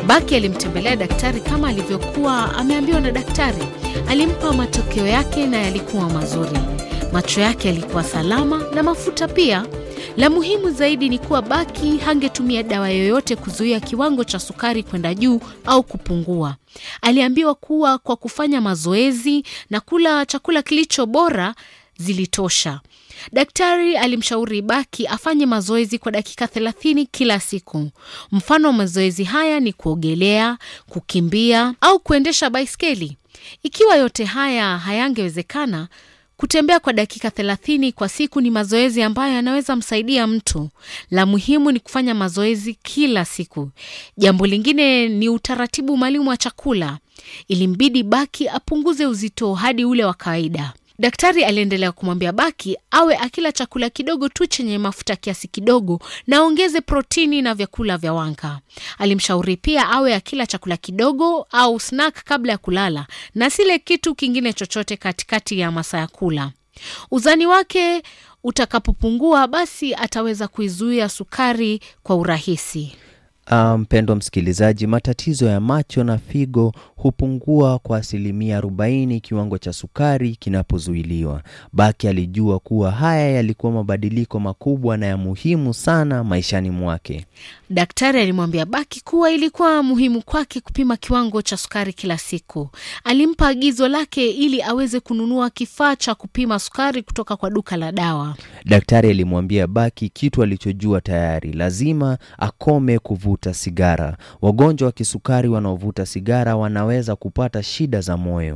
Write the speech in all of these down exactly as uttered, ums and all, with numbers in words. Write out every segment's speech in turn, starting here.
Baki alimtembelea daktari kama alivyokuwa ameambiwa na daktari. Alimpa matokeo yake na yalikuwa mazuri. Macho yake yalikuwa salama na mafuta pia. La muhimu zaidi ni kuwa Baki hangetumia dawa yoyote kuzuia kiwango cha sukari kwenda juu au kupungua. Aliambiwa kuwa kwa kufanya mazoezi na kula chakula kilicho bora zilitosha. Daktari alimshauri Baki afanye mazoezi kwa dakika thelathini kila siku. Mfano wa mazoezi haya ni kuogelea, kukimbia au kuendesha baiskeli. Ikiwa yote haya hayangewezekana, kutembea kwa dakika thelathini kwa siku ni mazoezi ambayo yanaweza msaidia mtu. La muhimu ni kufanya mazoezi kila siku. Jambo lingine ni utaratibu maalum wa chakula. Ilimbidi Baki apunguze uzito hadi ule wa kawaida. Daktari aliendelea kumwambia Baki awe akila chakula kidogo tu chenye mafuta kiasi kidogo na aongeze protini na vyakula vya wanga. Alimshauri pia awe akila chakula kidogo au snack kabla ya kulala na sile kitu kingine chochote katikati ya masaa ya kula. Uzani wake utakapopungua, basi ataweza kuizuia sukari kwa urahisi. Mpendwa um, msikilizaji, matatizo ya macho na figo hupungua kwa asilimia arobaini kiwango cha sukari kinapozuiliwa. Baki alijua kuwa haya yalikuwa mabadiliko makubwa na ya muhimu sana maishani mwake. Daktari alimwambia Baki kuwa ilikuwa muhimu kwake kupima kiwango cha sukari kila siku. Alimpa agizo lake ili aweze kununua kifaa cha kupima sukari kutoka kwa duka la dawa. Daktari alimwambia Baki kitu alichojua tayari: lazima akome kuvuta sigara. Wagonjwa wa kisukari wanaovuta sigara wanaweza kupata shida za moyo.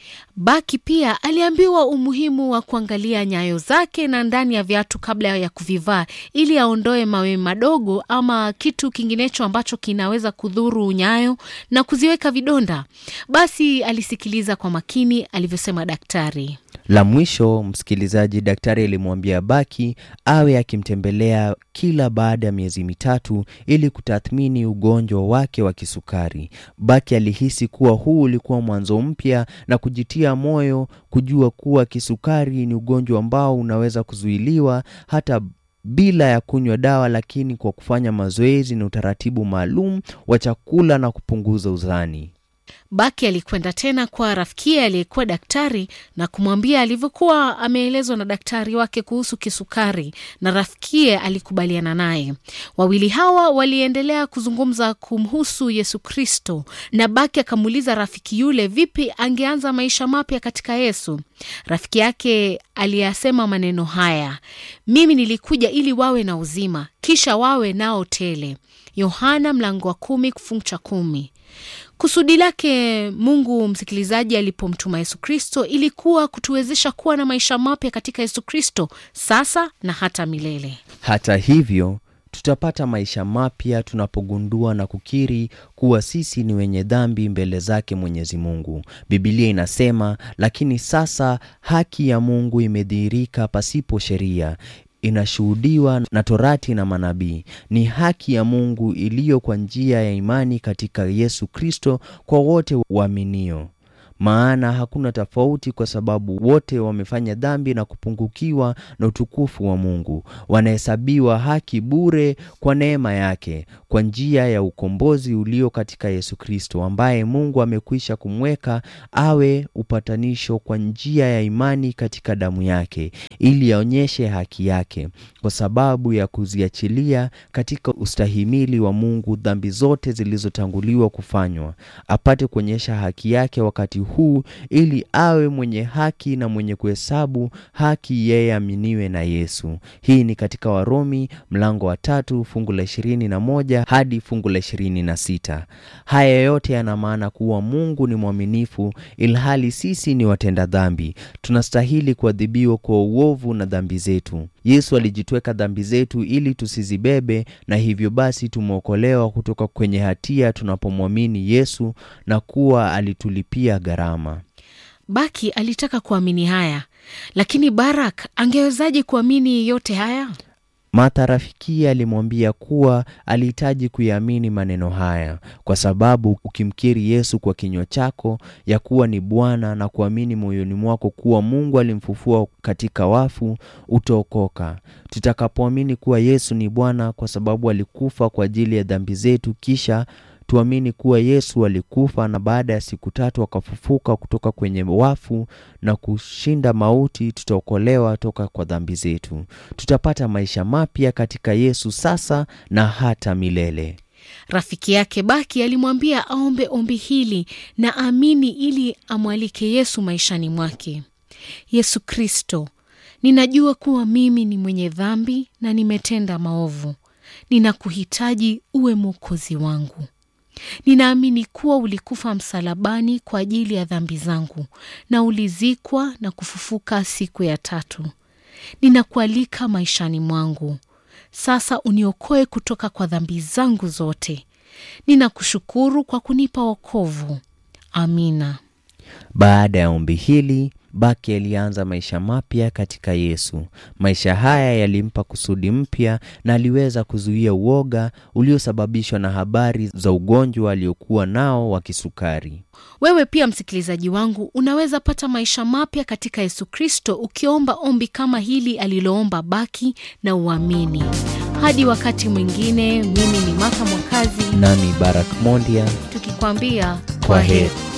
Baki pia aliambiwa umuhimu wa kuangalia nyayo zake na ndani ya viatu kabla ya kuvivaa ili aondoe mawe madogo ama kitu kinginecho ambacho kinaweza kudhuru nyayo na kuziweka vidonda. Basi alisikiliza kwa makini alivyosema daktari. La mwisho, msikilizaji, daktari alimwambia Baki awe akimtembelea kila baada ya miezi mitatu ili kutathmini ugonjwa wake wa kisukari. Baki alihisi kuwa huu ulikuwa mwanzo mpya na kujitia moyo kujua kuwa kisukari ni ugonjwa ambao unaweza kuzuiliwa hata bila ya kunywa dawa, lakini kwa kufanya mazoezi na utaratibu maalum wa chakula na kupunguza uzani. Baki alikwenda tena kwa rafikia aliyekuwa daktari na kumwambia alivyokuwa ameelezwa na daktari wake kuhusu kisukari, na rafikia alikubaliana naye. Wawili hawa waliendelea kuzungumza kumhusu Yesu Kristo, na Baki akamuuliza rafiki yule vipi angeanza maisha mapya katika Yesu. Rafiki yake aliyasema maneno haya: mimi nilikuja ili wawe na uzima, kisha wawe nao tele. Yohana mlango wa kumi kifungu cha kumi. Kusudi lake Mungu, msikilizaji, alipomtuma Yesu Kristo ilikuwa kutuwezesha kuwa na maisha mapya katika Yesu Kristo sasa na hata milele. Hata hivyo, tutapata maisha mapya tunapogundua na kukiri kuwa sisi ni wenye dhambi mbele zake Mwenyezi Mungu. Biblia inasema, lakini sasa haki ya Mungu imedhihirika pasipo sheria, inashuhudiwa na Torati na manabii. Ni haki ya Mungu iliyo kwa njia ya imani katika Yesu Kristo kwa wote waaminio. Maana hakuna tofauti, kwa sababu wote wamefanya dhambi na kupungukiwa na utukufu wa Mungu. Wanahesabiwa haki bure kwa neema yake kwa njia ya ukombozi ulio katika Yesu Kristo, ambaye Mungu amekwisha kumweka awe upatanisho kwa njia ya imani katika damu yake, ili aonyeshe haki yake kwa sababu ya kuziachilia katika ustahimili wa Mungu dhambi zote zilizotanguliwa kufanywa, apate kuonyesha haki yake wakati huu, ili awe mwenye haki na mwenye kuhesabu haki yeye aminiwe na Yesu. Hii ni katika Warumi mlango wa tatu fungu la ishirini na moja hadi fungu la ishirini na sita. Haya yote yana maana kuwa Mungu ni mwaminifu ilhali sisi ni watenda dhambi. Tunastahili kuadhibiwa kwa uovu na dhambi zetu. Yesu alijitweka dhambi zetu ili tusizibebe, na hivyo basi tumeokolewa kutoka kwenye hatia tunapomwamini Yesu na kuwa alitulipia gharama. Baki alitaka kuamini haya, lakini Barak angewezaje kuamini yote haya? Martha rafiki alimwambia kuwa alihitaji kuyaamini maneno haya, kwa sababu ukimkiri Yesu kwa kinywa chako ya kuwa ni Bwana na kuamini moyoni mwako kuwa Mungu alimfufua katika wafu, utaokoka. Tutakapoamini kuwa Yesu ni Bwana kwa sababu alikufa kwa ajili ya dhambi zetu, kisha tuamini kuwa Yesu alikufa na baada ya siku tatu akafufuka kutoka kwenye wafu na kushinda mauti, tutaokolewa toka kwa dhambi zetu. Tutapata maisha mapya katika Yesu sasa na hata milele. Rafiki yake Baki alimwambia aombe ombi hili na amini ili amwalike Yesu maishani mwake. Yesu Kristo, ninajua kuwa mimi ni mwenye dhambi na nimetenda maovu. Ninakuhitaji uwe mwokozi wangu. Ninaamini kuwa ulikufa msalabani kwa ajili ya dhambi zangu na ulizikwa na kufufuka siku ya tatu. Ninakualika maishani mwangu. Sasa uniokoe kutoka kwa dhambi zangu zote. Ninakushukuru kwa kunipa wokovu. Amina. Baada ya ombi hili, Baki alianza maisha mapya katika Yesu. Maisha haya yalimpa kusudi mpya na aliweza kuzuia uoga uliosababishwa na habari za ugonjwa aliokuwa nao wa kisukari. Wewe pia msikilizaji wangu unaweza pata maisha mapya katika Yesu Kristo ukiomba ombi kama hili aliloomba Baki na uamini. Hadi wakati mwingine, mimi ni Martha Mwakazi nami Barak Mondia tukikwambia kwa heri.